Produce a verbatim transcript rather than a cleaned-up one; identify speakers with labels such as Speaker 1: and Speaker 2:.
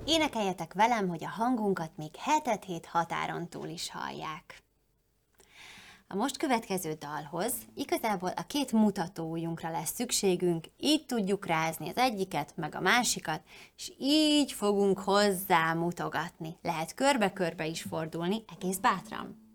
Speaker 1: Énekeljetek velem, hogy a hangunkat még hetet hét határon túl is hallják. A most következő dalhoz igazából a két mutatóujjunkra lesz szükségünk, így tudjuk rázni az egyiket, meg a másikat, és így fogunk hozzá mutogatni. Lehet körbe-körbe is fordulni, egész bátran.